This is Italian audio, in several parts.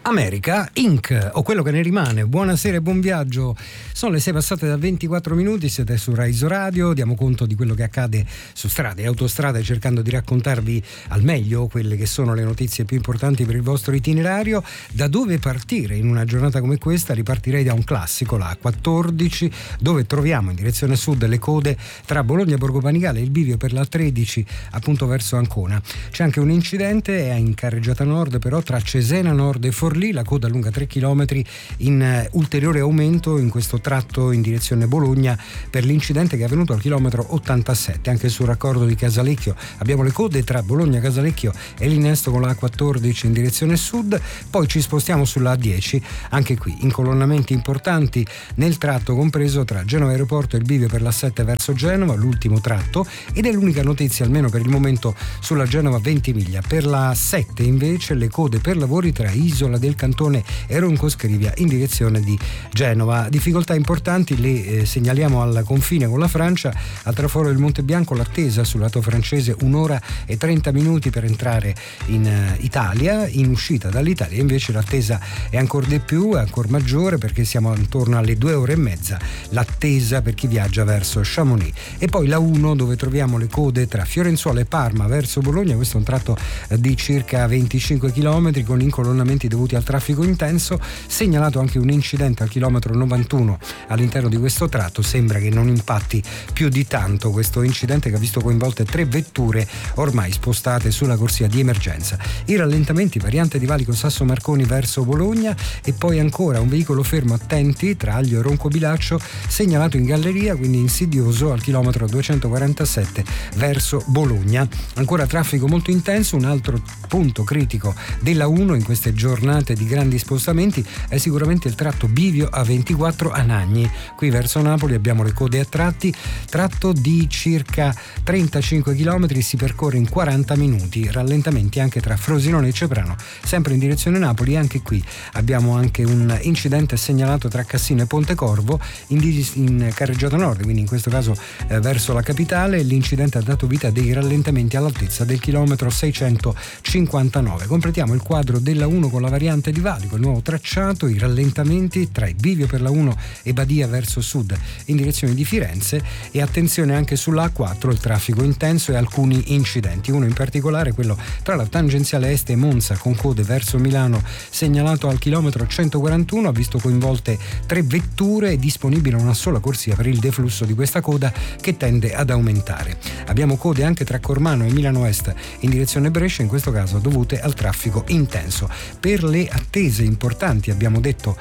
America Inc. o quello che ne rimane. Buonasera e buon viaggio. Sono le 6 passate da 24 minuti, siete su Rise Radio, diamo conto di quello che accade su strade e autostrade, cercando di raccontarvi al meglio quelle che sono le notizie più importanti per il vostro itinerario. Da dove partire in una giornata come questa? Ripartirei da un classico, la A14, dove troviamo in direzione sud le code tra Bologna e Borgo Panigale e il bivio per la 13 appunto verso Ancona. C'è anche un incidente, è in carreggiata nord però, tra Cesena Nord e Forlì, la coda lunga 3 km, in ulteriore aumento in questo tratto in direzione Bologna per l'incidente che è avvenuto al chilometro 87. Anche sul raccordo di Casalecchio abbiamo le code tra Bologna, Casalecchio e l'innesto con la A14 in direzione sud. Poi ci spostiamo sulla A10, anche qui incolonnamenti importanti nel tratto compreso tra Genova Aeroporto e il bivio per la 7 verso Genova, l'ultimo tratto, ed è l'unica notizia almeno per il momento sulla Genova Ventimiglia. Per la 7 invece le code per lavori tra Isola del Cantone e Roncoscrivia in direzione di Genova. Difficoltà importanti le segnaliamo al confine con la Francia, al traforo del Monte Bianco l'attesa sul lato francese 1 ora e 30 minuti per entrare in Italia. In uscita dall'Italia invece l'attesa è ancora di più, è ancora maggiore, perché siamo intorno alle 2 ore e mezza l'attesa per chi viaggia verso Chamonix. E poi la 1, dove troviamo le code tra Fiorenzuola e Parma verso Bologna. Questo è un tratto di circa 25 km con incolonnamenti dovuti al traffico intenso. Segnalato anche un incidente al chilometro 91 all'interno di questo tratto. Sembra che non impatti più di tanto questo incidente, che ha visto coinvolte 3 vetture ormai spostate sulla corsia di emergenza. I rallentamenti, variante di Valico Sasso Marconi verso Bologna, e poi ancora un veicolo fermo, attenti, tra Aglio e Roncobilaccio, segnalato in galleria, quindi insidioso, al chilometro 247 verso Bologna. Ancora traffico molto intenso. Un altro punto critico della 1 in queste giornate di grandi spostamenti è sicuramente il tratto bivio A24 Anagni. Qui verso Napoli abbiamo le code a tratto di circa 35 km, si percorre in 40 minuti. Rallentamenti anche tra Frosinone e Ceprano, sempre in direzione Napoli. Anche qui abbiamo anche un incidente segnalato tra Cassino e Pontecorvo in carreggiata nord, quindi in questo caso verso la capitale. L'incidente ha dato vita a dei rallentamenti all'altezza del chilometro 659. Completiamo il quadro della 1 con la variante di Valico, il nuovo tracciato, i rallentamenti tra il bivio per la 1 e Badia verso sud in direzione di Firenze. E attenzione anche sulla A4, il traffico intenso e alcuni incidenti, uno in particolare quello tra la tangenziale est e Monza con code verso Milano, segnalato al chilometro 141, ha visto coinvolte 3 vetture e disponibile una sola corsia per il deflusso di questa coda che tende ad aumentare. Abbiamo code anche tra Cormano e Milano Est in direzione Brescia, in questo caso dovute al traffico intenso. Per le attese importanti abbiamo detto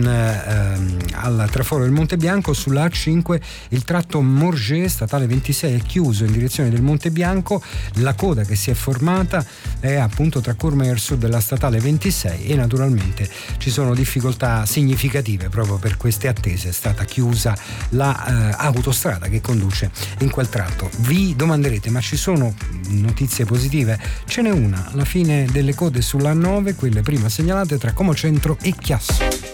al traforo del Monte Bianco, sulla A5 il tratto Morges statale 26 è chiuso in direzione del Monte Bianco. La coda che si è formata è appunto tra Courmayeur Sud e la statale 26 e naturalmente ci sono difficoltà significative proprio per queste attese. È stata chiusa la autostrada che conduce in quel tratto. Vi domanderete: ma ci sono notizie positive? Ce n'è una, la fine delle code sulla A9, quelle prima segnalate tra Como Centro e Chiasso.